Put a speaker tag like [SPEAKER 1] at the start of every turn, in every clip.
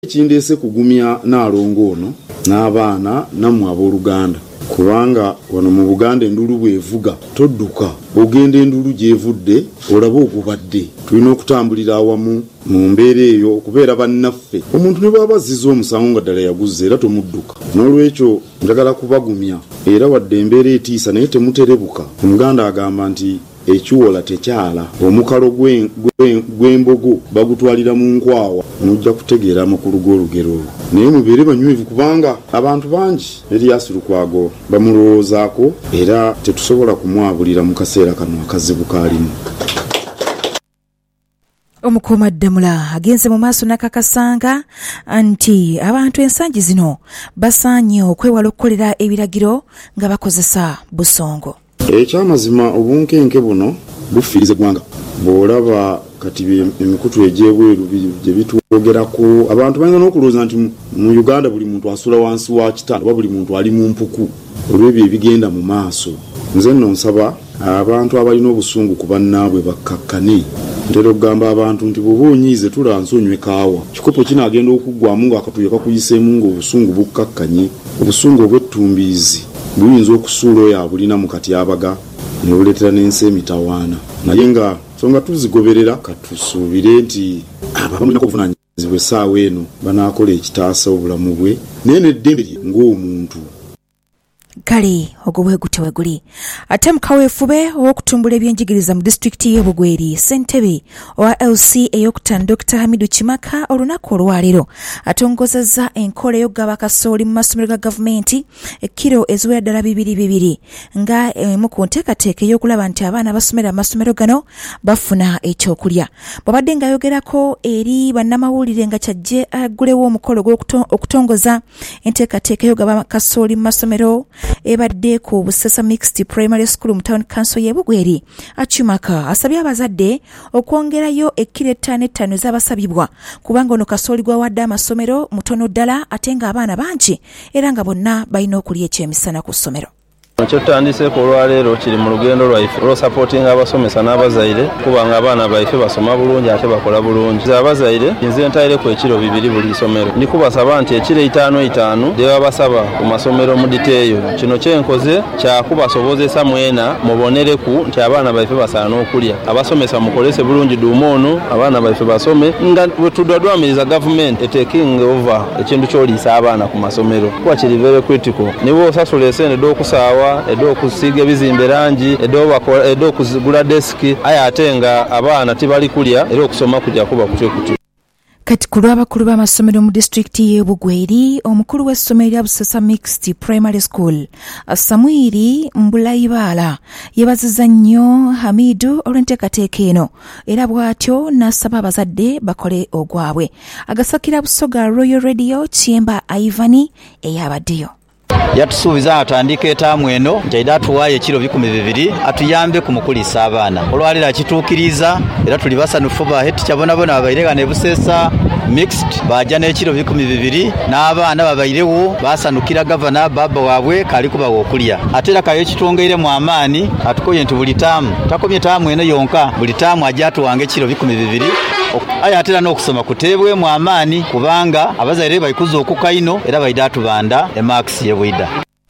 [SPEAKER 1] Kindese kugumya nalongo ono n'abaana nammwe abooluganda kubanga wano mu Buganda endulu bwevuga todduka ogenda endulu gyevudde olaba ogubadde tulina okutambulira awamu mu mbeera eyo okubeera bannaffe omuntu ne bwaba azizza omusango nga ddala yaguze era tomudduka n'olwekyo njagala kubagumya era wadde embeera etiisa naye temuterebuka omuganda agamba nti ekiwola tekyala omukalo gw'embogo bagutwalira mu nkwawa mujja kutegeera amakulu g'olugero olwo naye mubeere banywevu kubanga abantu bangi Erias Lukwago bamulowoozaako era tetusobola kumwabulira mu kaseera kano akazibu kaalimu.
[SPEAKER 2] Omukuuma Ddamula agenze mu maaso n'akakasanga nti abantu ensangi zino basaanye okwewala okukolera ebiragiro nga bakozesa busongo.
[SPEAKER 1] Ekyamazima obunkenke buno bufiiriza eggwanga bw'olaba kati emikutu egy'ebweru gye bitwogerako abantu bayinza n'okulowooza nti mu Uganda buli muntu asula wansi wa kitanda oba buli muntu ali mu mpuku olw'ebyo ebigenda mu maaso. Nze nno nsaba abantu abalina obusungu ku bannaabwe bakkakkane ntera okugamba abantu nti bw'oba onyiize tulanse onywe kaawa kikopo kinaagenda okuggwamu ng'akatuuyo kakuyiseemu ng'obusungu bukkakkanye obusungu obw'ettumbiizi buyinza okusuula oyo abulina mu katyabaga ne buleetera n'ensi emitawaana naye nga songa tuzigoberera katusuubire nti abamulinako obuvunaanyizibwa essaawa eno banaakola ekitaasa obulamu bwe naye n'eddembe lye ng'omuntu.
[SPEAKER 2] Kale ogwo bwe gute we guli ate mukaweefube ow'okutumbula ebyenjigiriza mu disitulikiti y'e Bugweri ssentebe owa LC ey'okutaano Dr. Hamidu Kimaka olunaku olwaleero atongozezza enkola ey'okugaba kasooli mu masomero ga gavumenti ekkiro eziwera ddala 200 nga emu ku nteekateeka ey'okulaba nti abaana basomera mu masomero gano bafuna ekyokulya. Bw'abadde ng'ayogerako eri bannamawulire nga kyajje aggulewo omukolo gw'okutongoza enteekateeka ey'okugaba kasooli mu masomero ebadde ku Busesa Mixed Primary School mu Town Council y'e Bugweri, Kimaka asabye abazadde okwongerayo ekkiro 5 ez'abasabibwa kubanga ono kasooli gwawadde amasomero mutono ddala ate ng'abaana bangi era nga bonna balina okulya ekyemisana ku ssomero.
[SPEAKER 3] Kyotandise ku olwaleero kiri mu lugendo lwaife olw'osupportinga abasomesa n'abazaire kubanga abaana baife basoma bulungi ate bakola bulungi. Abazaire nze ntaireku ekiro 2 buli ssomero ndikubasaba nti ekiro 5 bye babasaba ku masomero mu diteeyo kino kyenkoze kyakubasobozesa mwena mubonereku nti abaana baife basaana okulya abasomesa mukolese bulungi duuma ono abaana baife basome nga bwe tudwadwamiriza gavumenti taking over ekintu ky'oliisa abaana ku masomero kuba kiri very critical nibo osasula esente d'okusaawa edo okusiiga ebizimbe rangi edo okuzigula desiki aye ate nga abaana tibali kulya era okusoma kujja kuba kutekuti.
[SPEAKER 2] Kati ku lw'abakulu b'amasomero mu disitulikiti y'e Bugweri omukulu w'essomero lya Busesa Mixed Primary School Samwiri Mbulayibaala yeebazizza nnyo Hamidu olw'enteekateeka eno era bw'atyo n'asaba abazadde bakole ogwabwe. Agasakira Busoga Royal Radio Kyemba Ivani eyabaddeyo.
[SPEAKER 4] Yatusuubiza atandika etaamu eno njaida atuwaayo ekiro 200 atuyambe ku mukulisa abaana olwalira akituukiriza era tuli basanufu baheti kyabonabona babairega ne Busesa Mixed bajja n'ekiro 200 n'abaana babairewo basanukira gavana baba waabwe kali kubawa okulya ate era kayo kitwongeire mu amaani atukoye nti buli taamu takomye taamu eno yonka buli taamu ajja atuwange ekiro 200 aya atera n'okusoma kuteebwe mu amaani kubanga abazaire bayikuza okukaino era baida atubanda emax yebwida.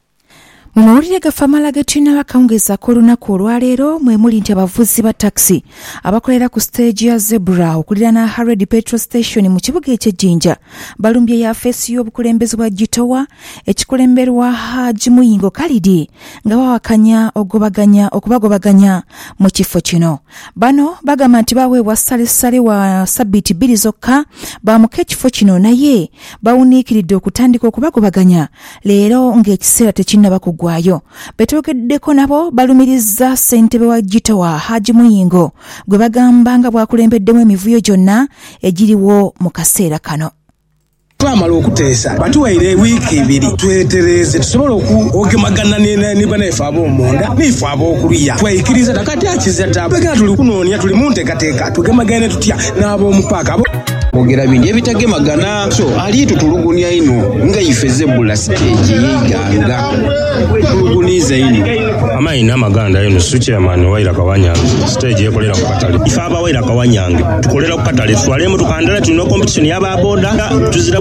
[SPEAKER 2] Mu mawulire gafamala getulina bakawungezaako olunaku olwaleero mwe muli nti abavuzi ba taxi abakolera ku stage ya Zebra okuliraana Harrods Petrol Station mu kibuga eky'Ejjinja balumbye yafeesi y'obukulembeze bwa Gitowa ekikulemberwa Haji Muyingo Kalidi nga bawakanya okubagobaganya mu kifo kino. Bano bagamba nti baweebwa ssalessale wa sabbiiti 2 zokka bamuka ekifo kino naye bawuniikiridde okutandika okubagobaganya leero ng'ekiseera tekinnaba gwayo. Betwogeddeko nabo balumiriza ssentebe wa Gitowa Haji Muyingo gwe bagamba nga bwakulembeddemu emivuyo gyonna egiriwo mu kaseera kano.
[SPEAKER 5] Twamala okuteesa batuwaire wiiki 2 twetereze tusobole okugemagana ne banaife ab'omunda nife ab'okulya twayikiriza takati akiza tabagala tuli kunoonya tuli mu nteekateeka tugemagane tutya n'ab'omupaaka ogera bindi ebitagemagana so ali tutulugunya ino nga ife Zebula stage yiganga tuluguniza ino
[SPEAKER 6] amaina amaganda ino su chairman waira kawanyange stage yekolera ku katale ife aba waira kawanyange tukolera ku katale twalemu tukandala tulino competition y'aba boda tuzira